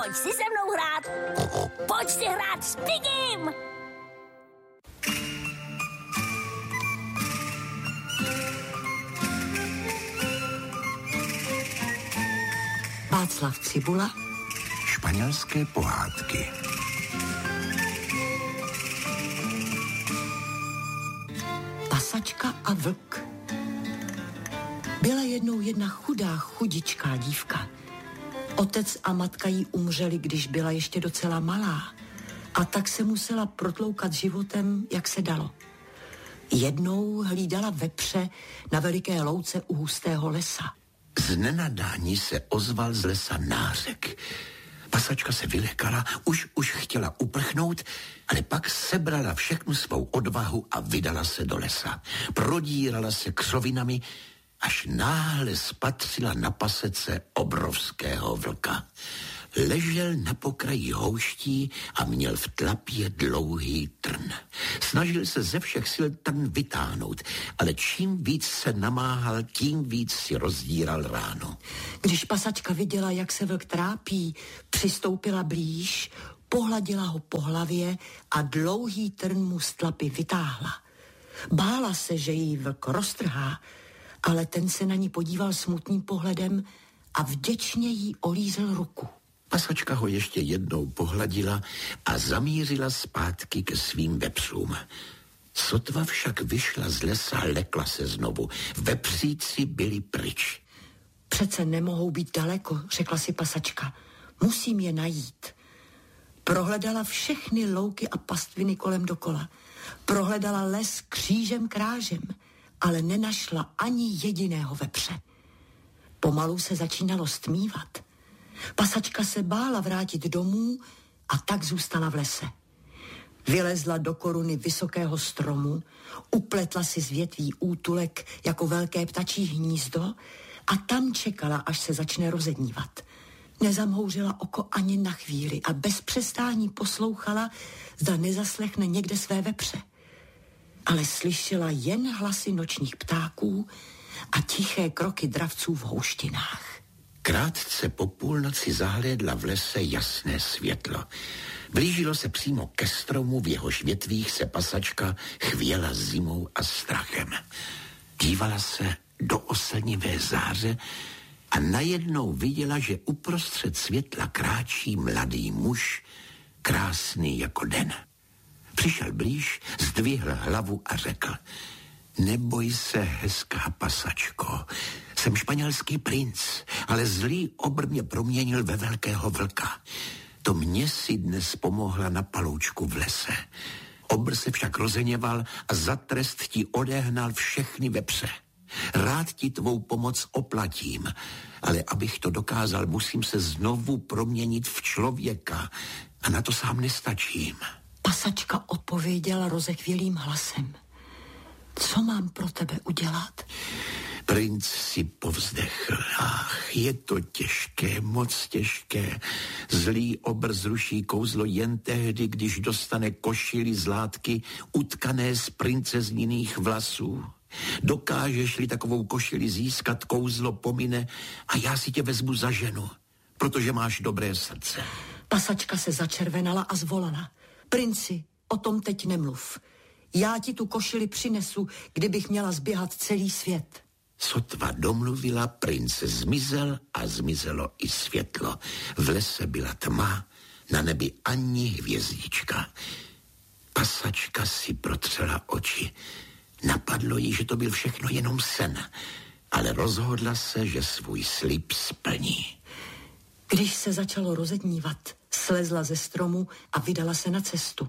pojď si se mnou hrát. Pojď si hrát s Pigim. Václav Cibula. Španělské pohádky. Pasačka a vlk. Byla jednou jedna chudá, chudičká dívka. Otec a matka jí umřeli, když byla ještě docela malá, a tak se musela protloukat životem, jak se dalo. Jednou hlídala vepře na veliké louce u hustého lesa. Z nenadání se ozval z lesa nářek. Pasačka se vylekala, už chtěla uprchnout, ale pak sebrala všechnu svou odvahu a vydala se do lesa. Prodírala se křovinami, až náhle spatřila na pasece obrovského vlka. Ležel na pokraji houští a měl v tlapě dlouhý trn. Snažil se ze všech sil trn vytáhnout, ale čím víc se namáhal, tím víc si rozdíral ráno. Když pasačka viděla, jak se vlk trápí, přistoupila blíž, pohladila ho po hlavě a dlouhý trn mu z tlapy vytáhla. Bála se, že jí vlk roztrhá, ale ten se na ní podíval smutným pohledem a vděčně jí olízl ruku. Pasačka ho ještě jednou pohladila a zamířila zpátky ke svým vepřům. Sotva však vyšla z lesa, lekla se znovu. Vepříci byli pryč. Přece nemohou být daleko, řekla si pasačka. Musím je najít. Prohledala všechny louky a pastviny kolem dokola. Prohledala les křížem krážem, ale nenašla ani jediného vepře. Pomalu se začínalo stmívat. Pasačka se bála vrátit domů a tak zůstala v lese. Vylezla do koruny vysokého stromu, upletla si z větví útulek jako velké ptačí hnízdo a tam čekala, až se začne rozednívat. Nezamhouřila oko ani na chvíli a bez přestání poslouchala, zda nezaslechne někde své vepře. Ale slyšela jen hlasy nočních ptáků a tiché kroky dravců v houštinách. Krátce po půlnoci zahlédla v lese jasné světlo. Blížilo se přímo ke stromu, v jehož větvích se pasačka chvěla zimou a strachem. Dívala se do oslnivé záře a najednou viděla, že uprostřed světla kráčí mladý muž, krásný jako den. Přišel blíž, zdvihl hlavu a řekl: Neboj se, hezká pasačko, jsem španělský princ, ale zlý obr mě proměnil ve velkého vlka. To mě si dnes pomohla na paloučku v lese. Obr se však rozeněval a za trest ti odehnal všechny vepře. Rád ti tvou pomoc oplatím, ale abych to dokázal, musím se znovu proměnit v člověka a na to sám nestačím. Pasačka odpověděla rozechvělým hlasem: Co mám pro tebe udělat? Princ si povzdechl. Ach, je to těžké, moc těžké. Zlý obr zruší kouzlo jen tehdy, když dostane košili z látky utkané z princezniných vlasů. Dokážeš-li takovou košili získat, kouzlo pomine a já si tě vezmu za ženu, protože máš dobré srdce. Pasačka se začervenala a zvolala: Princi, o tom teď nemluv. Já ti tu košili přinesu, kdybych měla zběhat celý svět. Sotva domluvila, princ zmizel a zmizelo i světlo. V lese byla tma, na nebi ani hvězdička. Pasačka si protřela oči. Napadlo jí, že to byl všechno jenom sen, ale rozhodla se, že svůj slib splní. Když se začalo rozednívat, slezla ze stromu a vydala se na cestu.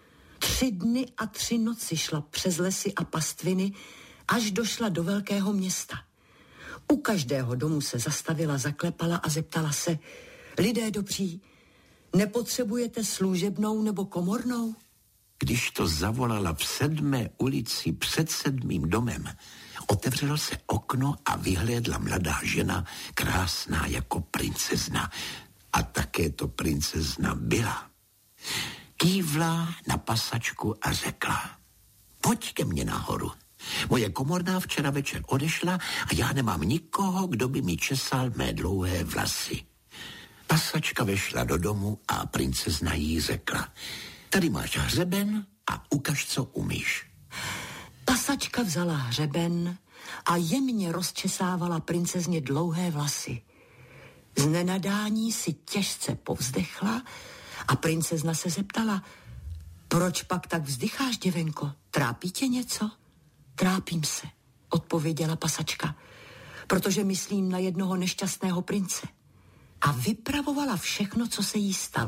3 dny a 3 noci šla přes lesy a pastviny, až došla do velkého města. U každého domu se zastavila, zaklepala a zeptala se: Lidé dobří, nepotřebujete služebnou nebo komornou? Když to zavolala v 7. ulici před 7. domem, otevřelo se okno a vyhlédla mladá žena, krásná jako princezna. A také to princezna byla. Kývla na pasačku a řekla: Pojď ke mně nahoru. Moje komorná včera večer odešla a já nemám nikoho, kdo by mi česal mé dlouhé vlasy. Pasačka vešla do domu a princezna jí řekla: tady máš hřeben a ukaž, co umíš. Pasačka vzala hřeben a jemně rozčesávala princezně dlouhé vlasy. Z nenadání si těžce povzdechla a princezna se zeptala: proč pak tak vzdycháš, děvenko? Trápí tě něco? Trápím se, odpověděla Pasačka, protože myslím na jednoho nešťastného prince. A vypravovala všechno, co se jí stalo.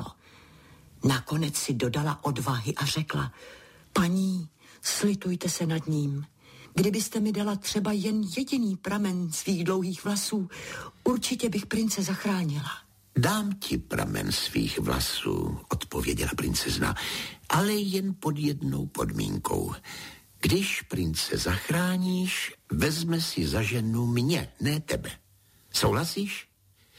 Nakonec si dodala odvahy a řekla: paní, slitujte se nad ním. Kdybyste mi dala třeba jen jediný pramen svých dlouhých vlasů, určitě bych prince zachránila. Dám ti pramen svých vlasů, odpověděla princezna, ale jen pod jednou podmínkou. Když prince zachráníš, vezme si za ženu mě, ne tebe. Souhlasíš?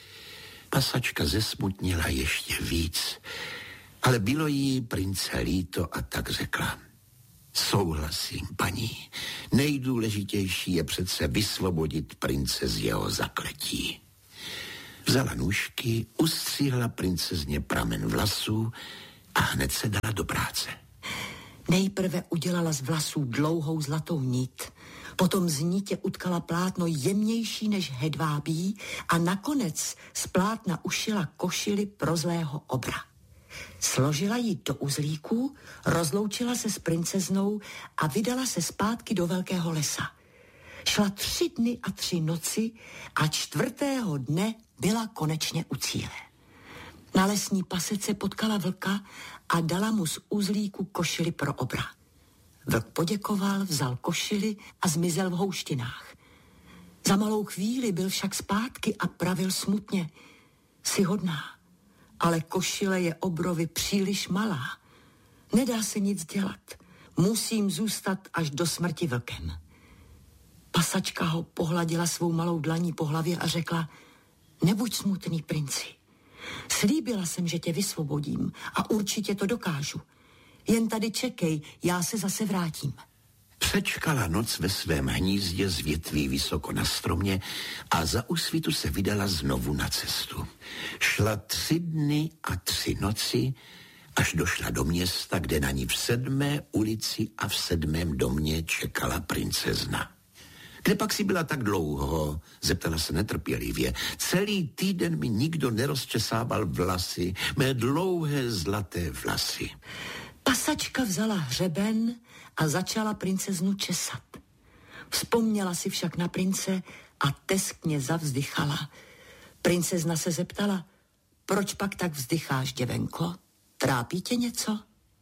Pasačka zesmutnila ještě víc, ale bylo jí prince líto a tak řekla: souhlasím, paní. Nejdůležitější je přece vysvobodit prince z jeho zakletí. Vzala nůžky, ustřihla princezně pramen vlasů a hned se dala do práce. Nejprve udělala z vlasů dlouhou zlatou nit, potom z nitě utkala plátno jemnější než hedvábí a nakonec z plátna ušila košili pro zlého obra. Složila ji do uzlíků, rozloučila se s princeznou a vydala se zpátky do velkého lesa. Šla 3 dny a 3 noci a 4. dne byla konečně u cíle. Na lesní pasece potkala vlka a dala mu z uzlíku košili pro obra. Vlk poděkoval, vzal košili a zmizel v houštinách. Za malou chvíli byl však zpátky a pravil smutně: jsi hodná, ale košile je obrovi příliš malá. Nedá se nic dělat. Musím zůstat až do smrti vlkem. Pasačka ho pohladila svou malou dlaní po hlavě a řekla: nebuď smutný, princi. Slíbila jsem, že tě vysvobodím a určitě to dokážu. Jen tady čekej, já se zase vrátím. Přečkala noc ve svém hnízdě z větví vysoko na stromě a za úsvitu se vydala znovu na cestu. Šla 3 dny a 3 noci, až došla do města, kde na ní v 7. ulici a v 7. domě čekala princezna. Kde pak si byla tak dlouho? Zeptala se netrpělivě. Celý týden mi nikdo nerozčesával vlasy, mé dlouhé zlaté vlasy. Pasačka vzala hřeben a začala princeznu česat. Vzpomněla si však na prince a teskně zavzdychala. Princezna se zeptala: proč pak tak vzdycháš, děvenko? Trápí tě něco?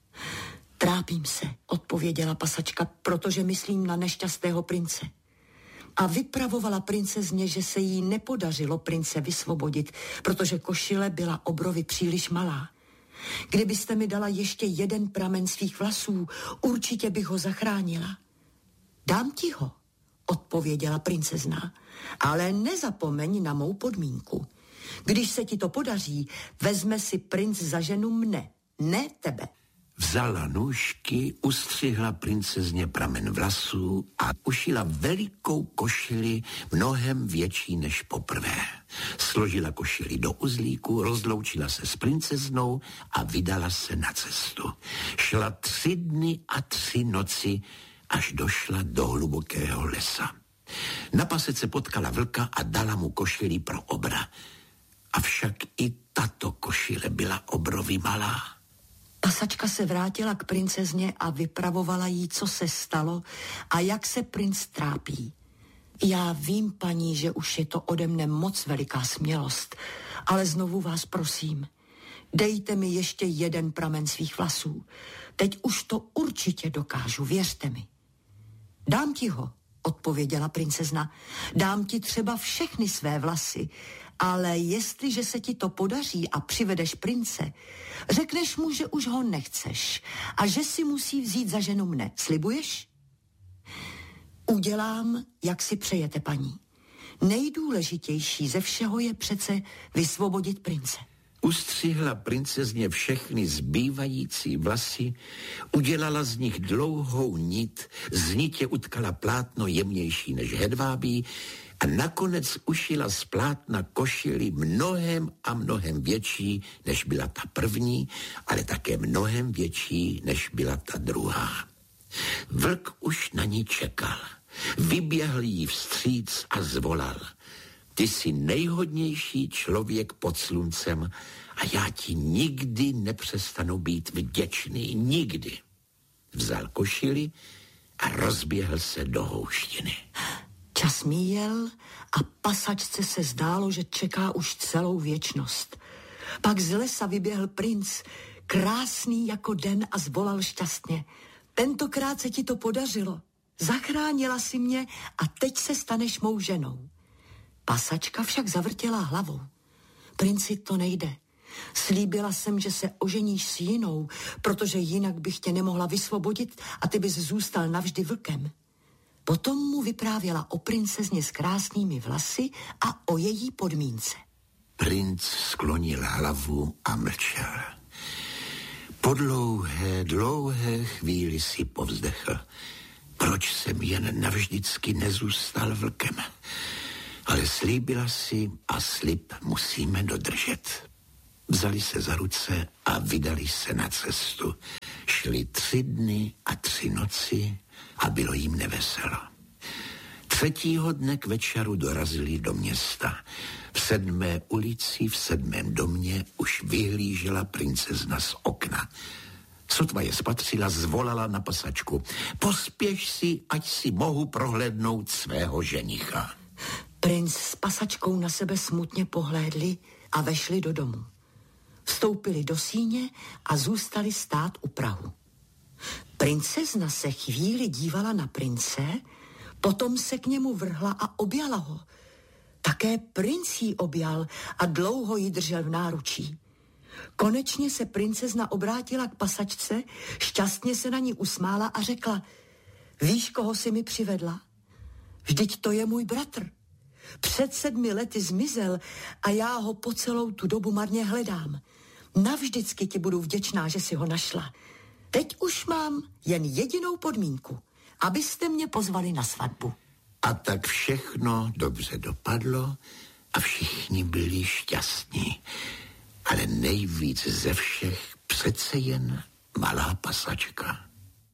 Trápím se, odpověděla Pasačka, protože myslím na nešťastného prince. A vypravovala princezně, že se jí nepodařilo prince vysvobodit, protože košile byla obrovi příliš malá. Kdybyste mi dala ještě 1 pramen svých vlasů, určitě bych ho zachránila. Dám ti ho, odpověděla princezna, ale nezapomeň na mou podmínku. Když se ti to podaří, vezme si princ za ženu mne, ne tebe. Vzala nůžky, ustřihla princezně pramen vlasů a ušila velikou košili, mnohem větší než poprvé. Složila košili do uzlíku, rozloučila se s princeznou a vydala se na cestu. Šla 3 dny a 3 noci, až došla do hlubokého lesa. Na pasece potkala vlka a dala mu košili pro obra. Avšak i tato košile byla obrovi malá. Pasačka se vrátila k princezně a vypravovala jí, co se stalo a jak se princ trápí. Já vím, paní, že už je to ode mne moc veliká smělost, ale znovu vás prosím, dejte mi ještě 1 pramen svých vlasů. Teď už to určitě dokážu, věřte mi. Dám ti ho, odpověděla princezna. Dám ti třeba všechny své vlasy, ale jestliže se ti to podaří a přivedeš prince, řekneš mu, že už ho nechceš a že si musí vzít za ženu mne. Slibuješ? Udělám, jak si přejete, paní. Nejdůležitější ze všeho je přece vysvobodit prince. Ustřihla princezně všechny zbývající vlasy, udělala z nich dlouhou nit, z nitě utkala plátno jemnější než hedvábí a nakonec ušila z plátna košili mnohem a mnohem větší, než byla ta první, ale také mnohem větší, než byla ta druhá. Vlk už na ní čekal. Vyběhl jí vstříc a zvolal: ty jsi nejhodnější člověk pod sluncem a já ti nikdy nepřestanu být vděčný, nikdy. Vzal košili a rozběhl se do houštiny. Čas míjel a pasačce se zdálo, že čeká už celou věčnost. Pak z lesa vyběhl princ, krásný jako den, a zvolal šťastně: tentokrát se ti to podařilo. Zachránila si mě a teď se staneš mou ženou. Pasačka však zavrtěla hlavou. Princi, to nejde. Slíbila jsem, že se oženíš s jinou, protože jinak bych tě nemohla vysvobodit a ty bys zůstal navždy vlkem. Potom mu vyprávěla o princezně s krásnými vlasy a o její podmínce. Princ sklonil hlavu a mlčel. Po dlouhé chvíli si povzdechl. Proč jsem jen navždycky nezůstal vlkem? Ale slíbila si a slib musíme dodržet. Vzali se za ruce a vydali se na cestu. Šli 3 dny a 3 noci a bylo jim neveselo. 3. dne k večeru dorazili do města. V 7. ulici, v 7. domě už vyhlížela princezna z okna. Sotva je spatřila, zvolala na pasačku: pospěš si, ať si mohu prohlédnout svého ženicha. Princ s pasačkou na sebe smutně pohlédli a vešli do domu. Vstoupili do síně a zůstali stát u prahu. Princezna se chvíli dívala na prince, potom se k němu vrhla a objala ho. Také princ jí objal a dlouho ji držel v náručí. Konečně se princezna obrátila k pasačce, šťastně se na ní usmála a řekla: víš, koho jsi mi přivedla? Vždyť to je můj bratr. Před 7 lety zmizel a já ho po celou tu dobu marně hledám. Navždycky ti budu vděčná, že si ho našla. Teď už mám jen jedinou podmínku, abyste mě pozvali na svatbu. A tak všechno dobře dopadlo a všichni byli šťastní. Ale nejvíc ze všech přece jen malá pasačka.